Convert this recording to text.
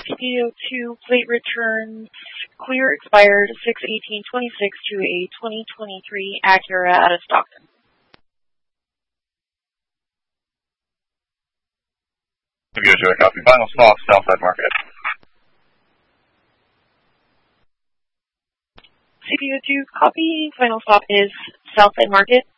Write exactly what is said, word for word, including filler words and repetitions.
C P O two plate returns clear expired six eighteen twenty-six to a twenty twenty-three Acura out of Stockton. C P O two, copy. Final stop, Southside Market. C P O two, copy. Final stop is Southside Market.